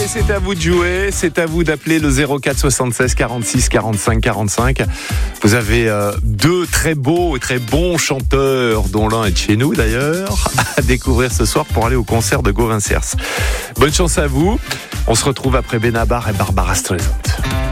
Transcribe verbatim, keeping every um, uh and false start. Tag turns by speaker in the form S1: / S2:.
S1: c'est à vous de jouer, c'est à vous d'appeler le zéro quatre soixante-seize quarante-six quarante-cinq quarante-cinq. Vous avez euh, deux très beaux et très bons chanteurs, dont l'un est de chez nous d'ailleurs, à découvrir ce soir pour aller au concert de Gauvin Cers. Bonne chance à vous. On se retrouve après Benabar et Barbara Streisand.